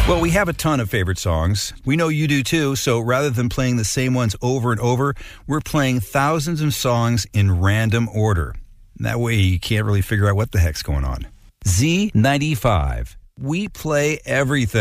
Well, we have a ton of favorite songs. We know you do too, so rather than playing the same ones over and over, we're playing thousands of songs in random order. That way you can't really figure out what the heck's going on. Z95. We play everything.